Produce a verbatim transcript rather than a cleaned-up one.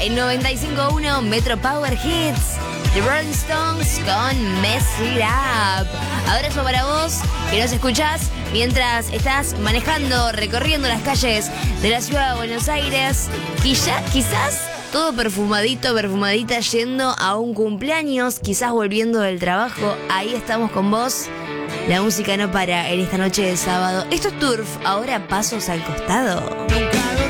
en noventa y cinco punto uno Metro Power Hits. The Rolling Stones con Mess It Up. Abrazo para vos que nos escuchás mientras estás manejando, recorriendo las calles de la ciudad de Buenos Aires. Quizá, quizás todo perfumadito, perfumadita, yendo a un cumpleaños, quizás volviendo del trabajo. Ahí estamos con vos. La música no para en esta noche de sábado. Esto es Turf, ahora pasos al costado.